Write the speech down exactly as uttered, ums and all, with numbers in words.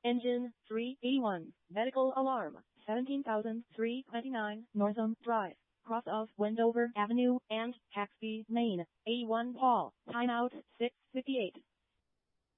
Engine three eighty-one. Medical alarm. seventeen thousand three hundred twenty-nine Northam Drive, cross of Wendover Avenue and Haxby, Maine. eighty-one Paul. Timeout six fifty-eight.